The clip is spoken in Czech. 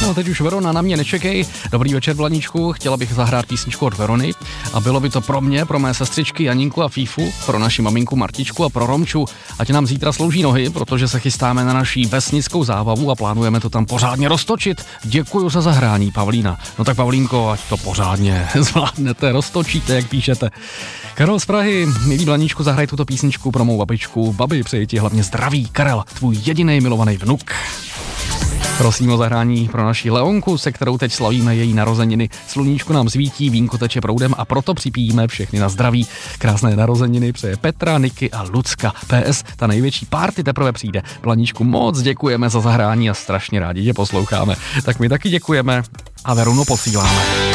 No teď už Verona, na mě nečekej. Dobrý večer, Blaníčku, chtěla bych zahrát písničku od Verony a bylo by to pro mě, pro mé sestřičky Janinku a Fífu, pro naši maminku Martičku a pro Romču, ať nám zítra slouží nohy, protože se chystáme na naší vesnickou zábavu a plánujeme to tam pořádně roztočit. Děkuju za zahrání, Pavlína. No tak Pavlínko, ať to pořádně zvládnete, roztočíte, jak píšete. Karel z Prahy, milý Blaníčku, zahraj tuto písničku pro mou babičku. Babi, přeji ti hlavně zdraví. Karel, tvůj jediný milovaný vnuk. Prosím o zahrání pro naši Leonku, se kterou teď slavíme její narozeniny. Sluníčko nám svítí, vínko teče proudem a proto připijíme všechny na zdraví. Krásné narozeniny přeje Petra, Niky a Lucka. PS, ta největší party teprve přijde. Blaníčku, moc děkujeme za zahrání a strašně rádi tě posloucháme. Tak my taky děkujeme a Verunu posíláme.